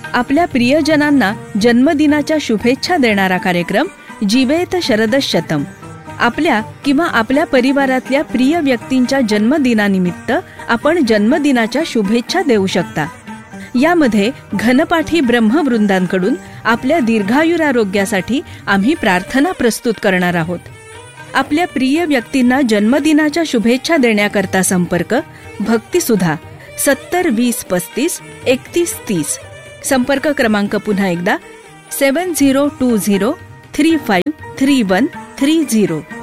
आपल्या प्रियजनांना जन्मदिनाच्या शुभेच्छा देणारा कार्यक्रम जीवेत शरदशतम. आपल्या किंवा आपल्या परिवारातल्या प्रिय व्यक्तींच्या जन्मदिनानिमित्त आपण जन्मदिनाच्या शुभेच्छा देऊ शकता. यामध्ये घनपाठी ब्रह्मवृंदांकडून आपल्या दीर्घायुरारोग्यासाठी आम्ही प्रार्थना प्रस्तुत करणार आहोत. आपल्या प्रिय व्यक्तींना जन्मदिनाच्या शुभेच्छा देण्याकरता संपर्क भक्तिसुधा 70 20 35 31 30. संपर्क क्रमांक पुन्हा एकदा 7020353130.